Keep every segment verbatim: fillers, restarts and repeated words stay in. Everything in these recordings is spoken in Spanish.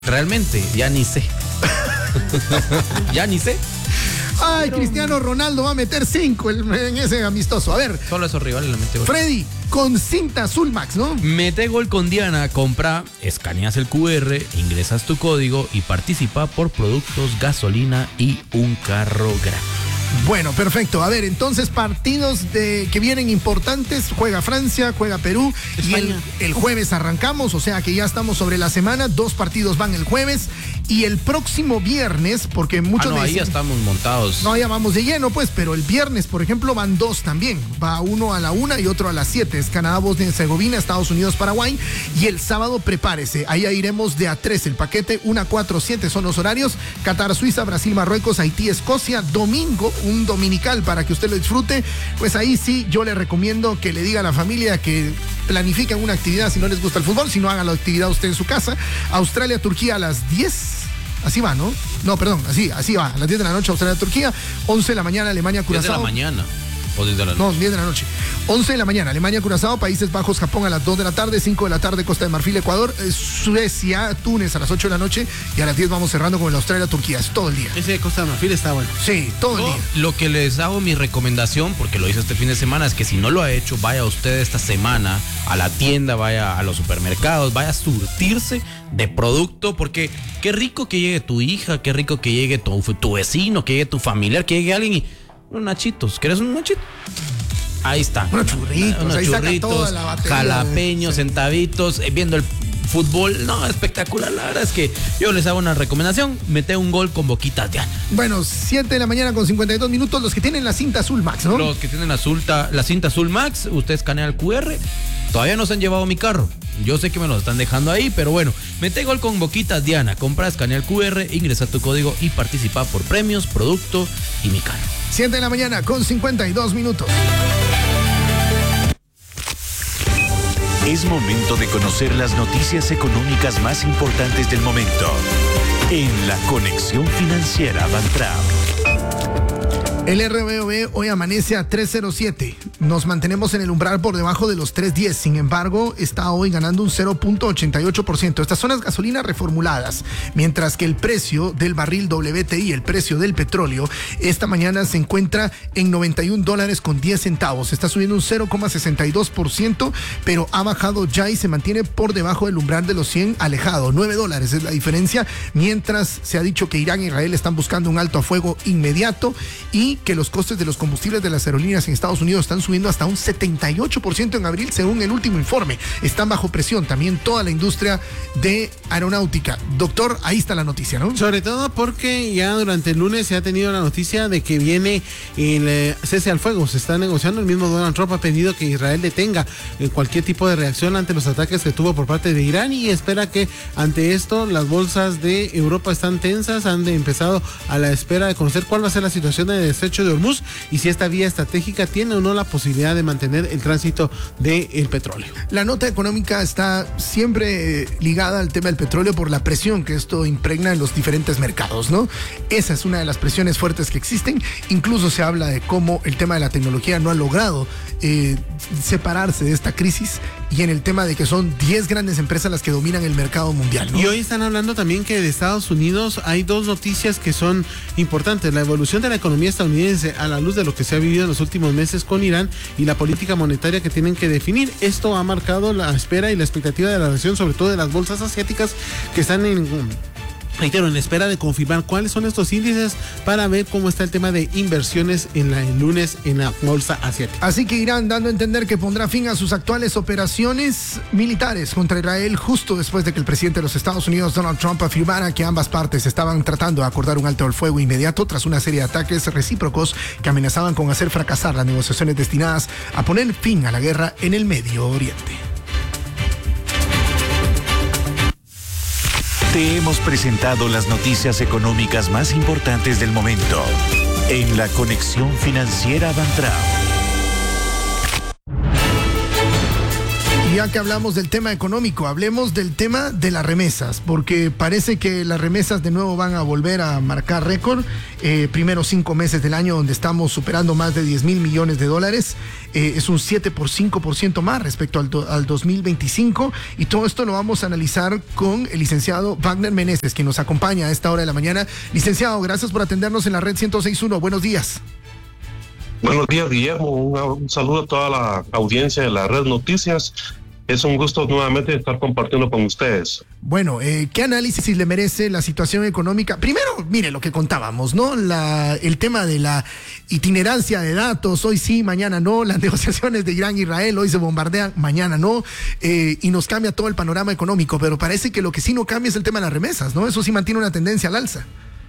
Realmente, ya ni sé. ya ni sé. Ay, pero... Cristiano Ronaldo va a meter cinco en ese amistoso. A ver. Solo esos rivales le mete gol. Freddy, con cinta azul Max, ¿no? Mete gol con Diana, compra, escaneas el cu erre, ingresas tu código y participa por productos, gasolina y un carro gratis. Bueno, perfecto. A ver, entonces partidos de que vienen importantes. Juega Francia, juega Perú. España. Y el, el jueves arrancamos, o sea que ya estamos sobre la semana. Dos partidos van el jueves. Y el próximo viernes, porque muchos... Ah, no, ahí dicen, ya estamos montados. No, ya vamos de lleno, pues, pero el viernes, por ejemplo, van dos también. Va uno a la una y otro a las siete. Es Canadá, Bosnia y Herzegovina, Estados Unidos, Paraguay. Y el sábado, prepárese. Ahí iremos de a tres. El paquete uno, cuatro, siete son los horarios. Qatar, Suiza, Brasil, Marruecos, Haití, Escocia. Domingo, un dominical para que usted lo disfrute. Pues ahí sí, yo le recomiendo que le diga a la familia que planifiquen una actividad si no les gusta el fútbol, si no hagan la actividad usted en su casa. Australia, Turquía a las diez. Así va, ¿no? No, perdón, así, así va. A las diez de la noche, Australia, Turquía. once de la mañana, Alemania, Curazao. diez de la mañana. O diez de la noche. No, diez de la noche. once de la mañana, Alemania, Curazao, Países Bajos, Japón a las dos de la tarde, cinco de la tarde, Costa de Marfil, Ecuador, Suecia, Túnez a las ocho de la noche y a las diez vamos cerrando con el Australia, Turquía. Es todo el día. Ese de Costa de Marfil está bueno. Sí, todo el No, día. Lo que les hago mi recomendación, porque lo hice este fin de semana, es que si no lo ha hecho, vaya usted esta semana a la tienda, vaya a los supermercados, vaya a surtirse de producto, porque qué rico que llegue tu hija, qué rico que llegue tu, tu vecino, que llegue tu familiar, que llegue alguien y unos nachitos. ¿Quieres un nachito? Ahí está. Unos churritos, unos ahí saca churritos, toda la batería jalapeños, de... centavitos, eh, viendo el fútbol. No, espectacular. La verdad es que yo les hago una recomendación. Mete un gol con boquitas Diana. Bueno, siete de la mañana con cincuenta y dos minutos. Los que tienen la cinta azul Max, ¿no? Los que tienen la, azulta, la cinta azul Max, usted escanea el cu erre. Todavía no se han llevado mi carro. Yo sé que me lo están dejando ahí, pero bueno, mete gol con boquitas Diana. Compra, escanea el cu erre, ingresa tu código y participa por premios, producto y mi carro. siete de la mañana con cincuenta y dos minutos. Es momento de conocer las noticias económicas más importantes del momento en la Conexión Financiera Bantrap. El R B O B hoy amanece a tres cero siete. Nos mantenemos en el umbral por debajo de los tres diez. Sin embargo, está hoy ganando un cero punto ochenta y ocho por ciento. Estas son las gasolinas reformuladas. Mientras que el precio del barril doble te i, el precio del petróleo, esta mañana se encuentra en noventa y un dólares con diez centavos. Está subiendo un cero coma sesenta y dos por ciento, pero ha bajado ya y se mantiene por debajo del umbral de los cien, alejado. nueve dólares es la diferencia. Mientras se ha dicho que Irán e Israel están buscando un alto a fuego inmediato y que los costes de los combustibles de las aerolíneas en Estados Unidos están subiendo hasta un setenta y ocho por ciento en abril, según el último informe. Están bajo presión también toda la industria de aeronáutica. Doctor, ahí está la noticia, ¿no? Sobre todo porque ya durante el lunes se ha tenido la noticia de que viene el eh, cese al fuego. Se está negociando. El mismo Donald Trump ha pedido que Israel detenga eh, cualquier tipo de reacción ante los ataques que tuvo por parte de Irán y espera que ante esto las bolsas de Europa están tensas. Han de empezado a la espera de conocer cuál va a ser la situación de estrecho de Hormuz y si esta vía estratégica tiene o no la posibilidad de mantener el tránsito del petróleo. La nota económica está siempre ligada al tema del petróleo por la presión que esto impregna en los diferentes mercados, ¿no? Esa es una de las presiones fuertes que existen. Incluso se habla de cómo el tema de la tecnología no ha logrado eh, separarse de esta crisis y en el tema de que son diez grandes empresas las que dominan el mercado mundial, ¿no? Y hoy están hablando también que de Estados Unidos hay dos noticias que son importantes. La evolución de la economía estadounidense a la luz de lo que se ha vivido en los últimos meses con Irán y la política monetaria que tienen que definir. Esto ha marcado la espera y la expectativa de la reacción, sobre todo de las bolsas asiáticas que están en... reitero, en espera de confirmar cuáles son estos índices para ver cómo está el tema de inversiones en la, el lunes en la bolsa asiática. Así que Irán dando a entender que pondrá fin a sus actuales operaciones militares contra Israel justo después de que el presidente de los Estados Unidos, Donald Trump, afirmara que ambas partes estaban tratando de acordar un alto al fuego inmediato tras una serie de ataques recíprocos que amenazaban con hacer fracasar las negociaciones destinadas a poner fin a la guerra en el Medio Oriente. Te hemos presentado las noticias económicas más importantes del momento en la Conexión Financiera Bantrap. Y ya que hablamos del tema económico, hablemos del tema de las remesas, porque parece que las remesas de nuevo van a volver a marcar récord. Eh, primeros cinco meses del año donde estamos superando más de diez mil millones de dólares. Eh, es un siete por cinco por ciento más respecto al, do, al dos mil veinticinco. Y todo esto lo vamos a analizar con el licenciado Wagner Meneses, quien nos acompaña a esta hora de la mañana. Licenciado, gracias por atendernos en la red ciento seis punto uno. Buenos días. Buenos días, Guillermo. Un, un saludo a toda la audiencia de la Red Noticias. Es un gusto nuevamente estar compartiendo con ustedes. Bueno, eh, ¿qué análisis le merece la situación económica? Primero, mire lo que contábamos, ¿no? La, el tema de la itinerancia de datos, hoy sí, mañana no, las negociaciones de Irán-Israel, hoy se bombardean, mañana no, eh, y nos cambia todo el panorama económico, pero parece que lo que sí no cambia es el tema de las remesas, ¿no? Eso sí mantiene una tendencia al alza.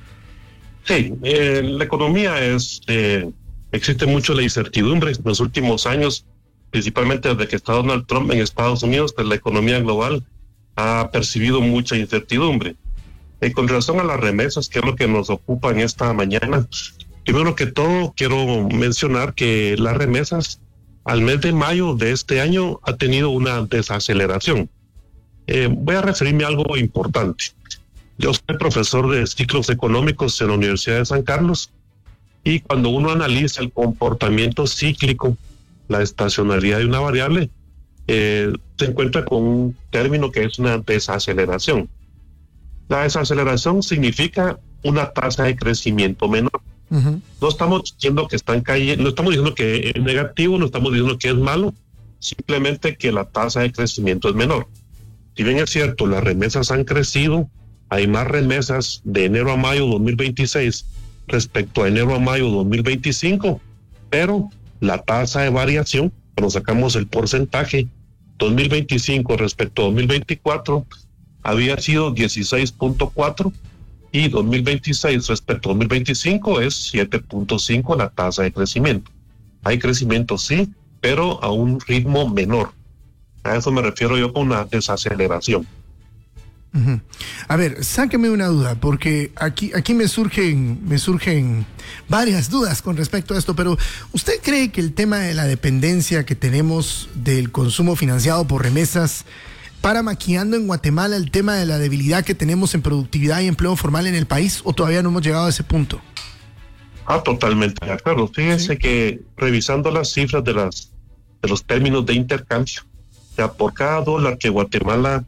Sí, eh, la economía es... Eh, existe mucho la incertidumbre en los últimos años, principalmente desde que está Donald Trump en Estados Unidos, pues la economía global ha percibido mucha incertidumbre. Eh, con relación a las remesas, que es lo que nos ocupa en esta mañana, primero que todo quiero mencionar que las remesas al mes de mayo de este año ha tenido una desaceleración. Eh, voy a referirme a algo importante. Yo soy profesor de ciclos económicos en la Universidad de San Carlos, y cuando uno analiza el comportamiento cíclico, la estacionalidad de una variable, eh, se encuentra con un término que es una desaceleración. La desaceleración significa una tasa de crecimiento menor. Uh-huh. No estamos diciendo que están cayendo, no estamos diciendo que es negativo, no estamos diciendo que es malo, simplemente que la tasa de crecimiento es menor. Si bien es cierto, las remesas han crecido, hay más remesas de enero a mayo dos mil veintiséis respecto a enero a mayo dos mil veinticinco, pero la tasa de variación, cuando sacamos el porcentaje dos mil veinticinco respecto a dos mil veinticuatro, había sido dieciséis punto cuatro y dos mil veintiséis respecto a dos mil veinticinco es siete punto cinco la tasa de crecimiento. Hay crecimiento sí, pero a un ritmo menor. A eso me refiero yo con una desaceleración. Uh-huh. A ver, sáqueme una duda, porque aquí, aquí me surgen, me surgen varias dudas con respecto a esto, pero ¿usted cree que el tema de la dependencia que tenemos del consumo financiado por remesas para maquillando en Guatemala el tema de la debilidad que tenemos en productividad y empleo formal en el país, o todavía no hemos llegado a ese punto? Ah, totalmente de acuerdo. Fíjense ¿Sí? que revisando las cifras de las de los términos de intercambio, o sea, por cada dólar que Guatemala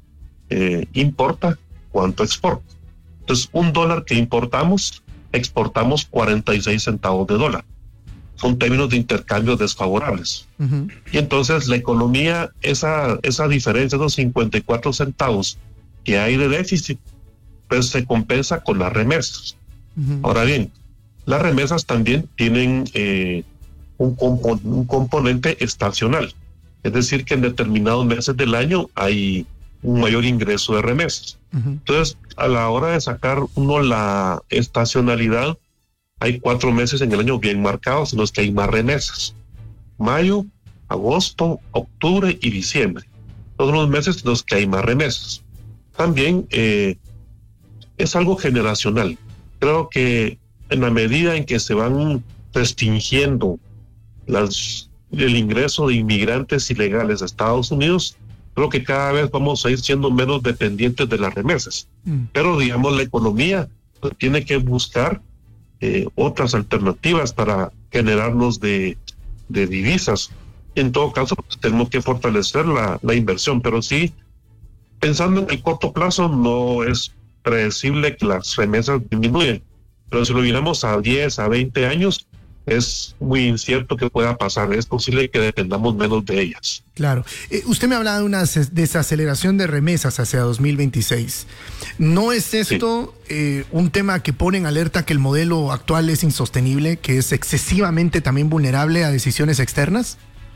Eh, importa, cuánto exporta. Entonces, un dólar que importamos, exportamos cuarenta y seis centavos de dólar. Son términos de intercambio desfavorables. Uh-huh. Y entonces la economía, esa, esa diferencia, esos cincuenta y cuatro centavos que hay de déficit, pues se compensa con las remesas. Uh-huh. Ahora bien, las remesas también tienen eh, un, compo- un componente estacional. Es decir, que en determinados meses del año hay un mayor ingreso de remesas. Uh-huh. Entonces, a la hora de sacar uno la estacionalidad, hay cuatro meses en el año bien marcados en los que hay más remesas. Mayo, agosto, octubre y diciembre. Todos los meses en los que hay más remesas. También eh, es algo generacional. Creo que en la medida en que se van restringiendo las, el ingreso de inmigrantes ilegales a Estados Unidos, creo que cada vez vamos a ir siendo menos dependientes de las remesas. Mm. Pero, digamos, la economía pues, tiene que buscar eh, otras alternativas para generarnos de, de divisas. En todo caso, pues, tenemos que fortalecer la, la inversión, pero sí, pensando en el corto plazo, no es predecible que las remesas disminuyan. Pero si lo miramos a diez, a veinte años, es muy incierto que pueda pasar. Es posible que dependamos menos de ellas. Claro. Eh, usted me hablaba de una desaceleración de remesas hacia dos mil veintiséis. ¿No es esto sí. eh, un tema que pone en alerta que el modelo actual es insostenible, que es excesivamente también vulnerable a decisiones externas?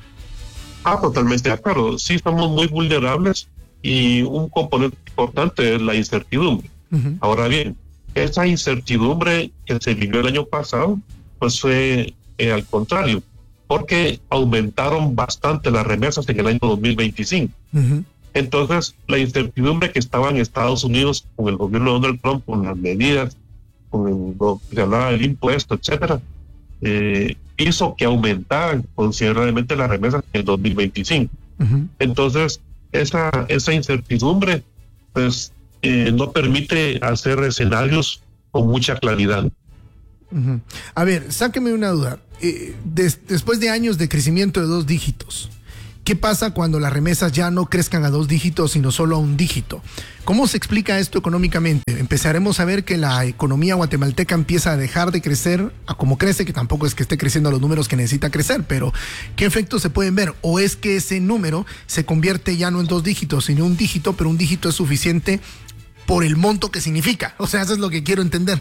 Ah, totalmente de acuerdo. Sí, estamos muy vulnerables y un componente importante es la incertidumbre. Uh-huh. Ahora bien, esa incertidumbre que se vivió el año pasado, pues fue eh, al contrario, porque aumentaron bastante las remesas en el año dos mil veinticinco. Uh-huh. Entonces, la incertidumbre que estaba en Estados Unidos con el gobierno de Donald Trump, con las medidas, con el, lo que hablaba del impuesto, etcétera, eh, hizo que aumentaran considerablemente las remesas en el dos mil veinticinco. Uh-huh. Entonces, esa, esa incertidumbre, pues, eh, no permite hacer escenarios con mucha claridad. Uh-huh. A ver, sáqueme una duda. Eh, des, después de años de crecimiento de dos dígitos, ¿qué pasa cuando las remesas ya no crezcan a dos dígitos, sino solo a un dígito? ¿Cómo se explica esto económicamente? Empezaremos a ver que la economía guatemalteca empieza a dejar de crecer a como crece, que tampoco es que esté creciendo a los números que necesita crecer, pero ¿qué efectos se pueden ver? ¿O es que ese número se convierte ya no en dos dígitos, sino en un dígito, pero un dígito es suficiente por el monto que significa? O sea, eso es lo que quiero entender.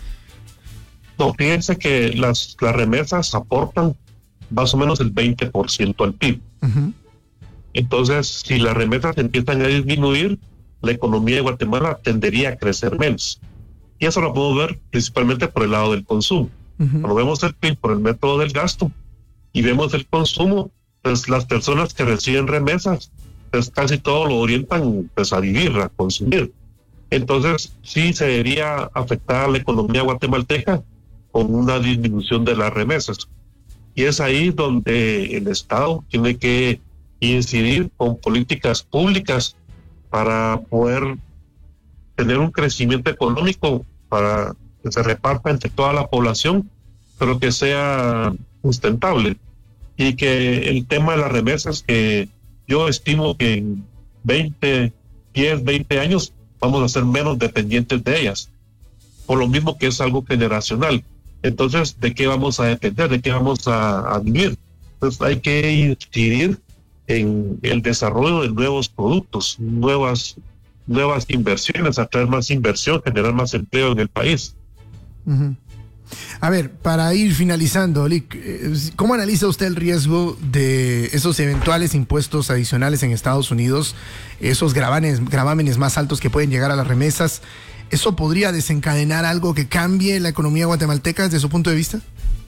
No, fíjense que las, las remesas aportan más o menos el veinte por ciento al P I B. Uh-huh. Entonces, si las remesas empiezan a disminuir, la economía de Guatemala tendería a crecer menos. Y eso lo podemos ver principalmente por el lado del consumo. Uh-huh. Cuando vemos el P I B por el método del gasto y vemos el consumo, pues las personas que reciben remesas, pues casi todo lo orientan pues, a vivir, a consumir. Entonces, sí se debería afectar a la economía guatemalteca con una disminución de las remesas. Y es ahí donde el Estado tiene que incidir con políticas públicas para poder tener un crecimiento económico, para que se reparta entre toda la población, pero que sea sustentable. Y que el tema de las remesas, que yo estimo que en veinte, diez, veinte años vamos a ser menos dependientes de ellas. Por lo mismo que es algo generacional. Entonces, ¿de qué vamos a depender? ¿De qué vamos a, a vivir? Entonces, hay que incidir en el desarrollo de nuevos productos, nuevas, nuevas inversiones, atraer más inversión, generar más empleo en el país. Uh-huh. A ver, para ir finalizando, Olic, ¿cómo analiza usted el riesgo de esos eventuales impuestos adicionales en Estados Unidos, esos gravámenes, gravámenes más altos que pueden llegar a las remesas? ¿Eso podría desencadenar algo que cambie la economía guatemalteca desde su punto de vista?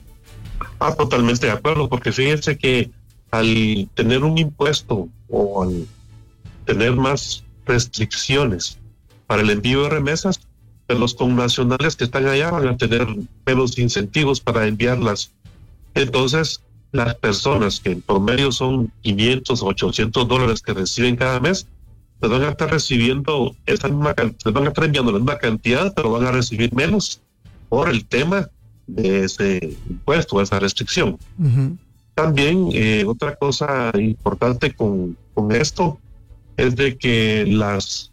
Ah, totalmente de acuerdo, porque fíjense que al tener un impuesto o al tener más restricciones para el envío de remesas, pues los connacionales que están allá van a tener menos incentivos para enviarlas. Entonces, las personas que en promedio son quinientos o ochocientos dólares que reciben cada mes, les van a estar recibiendo esa misma, les van a estar enviando la misma cantidad, pero van a recibir menos por el tema de ese impuesto, esa restricción. Uh-huh. También eh, otra cosa importante con, con esto es de que las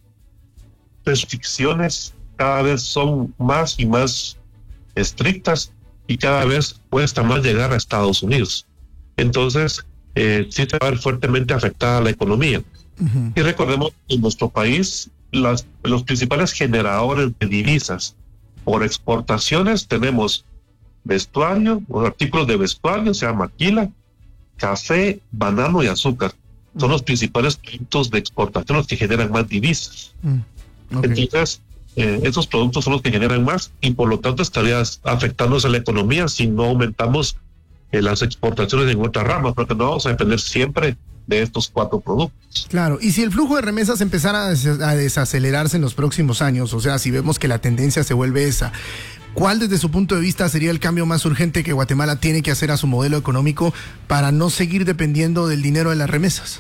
restricciones cada vez son más y más estrictas y cada vez cuesta más llegar a Estados Unidos. Entonces, eh, sí se va a ver fuertemente afectada la economía. Uh-huh. Y recordemos que en nuestro país las, los principales generadores de divisas por exportaciones tenemos vestuario, los artículos de vestuario, se llama maquila, café, banano y azúcar. Son los principales productos de exportación los que generan más divisas. Uh-huh. Okay. Entonces, eh, esos productos son los que generan más y por lo tanto estaría afectándose la economía si no aumentamos eh, las exportaciones en otras ramas, porque no vamos a depender siempre de estos cuatro productos. Claro, y si el flujo de remesas empezara a, des- a desacelerarse en los próximos años, o sea, si vemos que la tendencia se vuelve esa, ¿cuál desde su punto de vista sería el cambio más urgente que Guatemala tiene que hacer a su modelo económico para no seguir dependiendo del dinero de las remesas?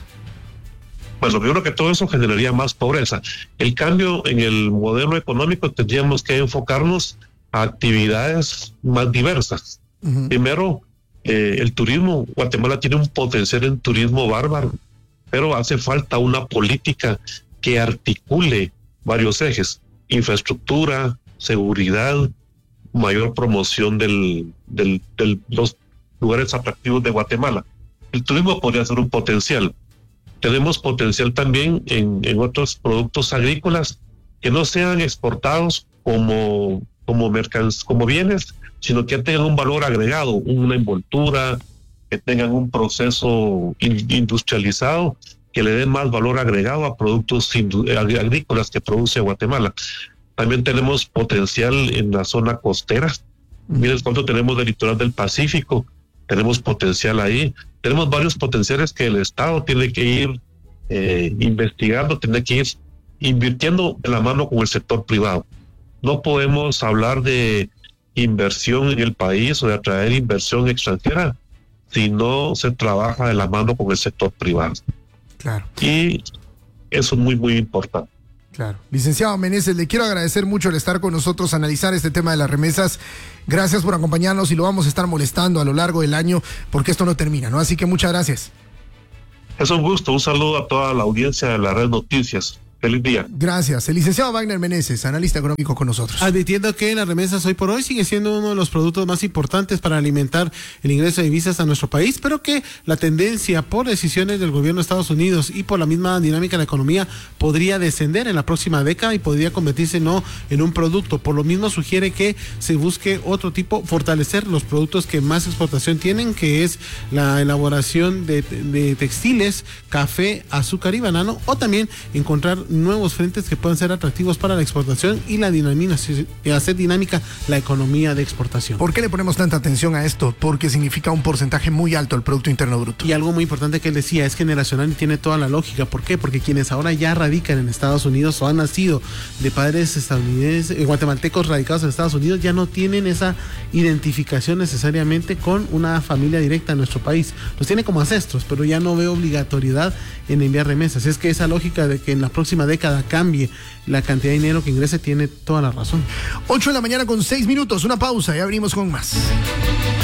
Bueno, yo creo que todo eso generaría más pobreza. El cambio en el modelo económico tendríamos que enfocarnos a actividades más diversas. Uh-huh. Primero, Eh, el turismo, Guatemala tiene un potencial en turismo bárbaro, pero hace falta una política que articule varios ejes: infraestructura, seguridad, mayor promoción del, del, del los lugares atractivos de Guatemala. El turismo podría ser un potencial. Tenemos potencial también en, en otros productos agrícolas que no sean exportados como, como, mercanc- como bienes, sino que tengan un valor agregado, una envoltura, que tengan un proceso in, industrializado, que le den más valor agregado a productos indu- agrícolas que produce Guatemala. También tenemos potencial en la zona costera. Miren cuánto tenemos del litoral del Pacífico, tenemos potencial ahí. Tenemos varios potenciales que el Estado tiene que ir eh, investigando, tiene que ir invirtiendo de la mano con el sector privado. No podemos hablar de inversión en el país o de atraer inversión extranjera si no se trabaja de la mano con el sector privado. Claro. Y eso es muy, muy importante. Claro. Licenciado Meneses, le quiero agradecer mucho el estar con nosotros, analizar este tema de las remesas. Gracias por acompañarnos y lo vamos a estar molestando a lo largo del año porque esto no termina, ¿no? Así que muchas gracias. Es un gusto, un saludo a toda la audiencia de la Red Noticias. Feliz día. Gracias. El licenciado Wagner Meneses, analista económico con nosotros. Admitiendo que las remesas hoy por hoy sigue siendo uno de los productos más importantes para alimentar el ingreso de divisas a nuestro país, pero que la tendencia por decisiones del gobierno de Estados Unidos y por la misma dinámica de la economía podría descender en la próxima década y podría convertirse no en un producto. Por lo mismo sugiere que se busque otro tipo, fortalecer los productos que más exportación tienen, que es la elaboración de, de textiles, café, azúcar y banano, o también encontrar nuevos frentes que puedan ser atractivos para la exportación y la dinamina, hacer dinámica la economía de exportación. ¿Por qué le ponemos tanta atención a esto? Porque significa un porcentaje muy alto del Producto Interno Bruto. Y algo muy importante que él decía, es generacional y tiene toda la lógica. ¿Por qué? Porque quienes ahora ya radican en Estados Unidos o han nacido de padres estadounidenses, guatemaltecos radicados en Estados Unidos, ya no tienen esa identificación necesariamente con una familia directa en nuestro país. Los tiene como ancestros, pero ya no ve obligatoriedad en enviar remesas. Es que esa lógica de que en la próxima década cambie la cantidad de dinero que ingrese tiene toda la razón. ocho de la mañana con seis minutos, una pausa y abrimos con más.